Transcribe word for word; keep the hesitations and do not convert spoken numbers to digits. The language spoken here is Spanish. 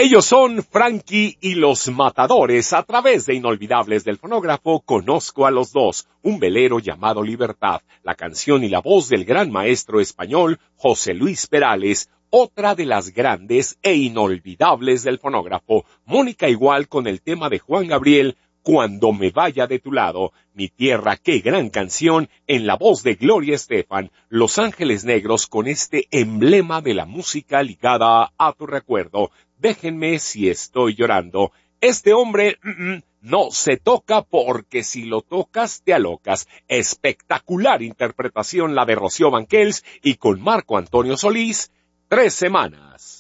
Ellos son Frankie y los Matadores. A través de Inolvidables del Fonógrafo, conozco a los dos. Un velero llamado Libertad, la canción y la voz del gran maestro español José Luis Perales. Otra de las grandes e inolvidables del fonógrafo, Mónica Igual con el tema de Juan Gabriel, Cuando me vaya de tu lado. Mi tierra, qué gran canción, en la voz de Gloria Estefan. Los Ángeles Negros con este emblema de la música ligada a tu recuerdo. Déjenme si estoy llorando. Este hombre mm, no se toca porque si lo tocas te alocas. Espectacular interpretación la de Rocío Banquels y con Marco Antonio Solís, Tres Semanas.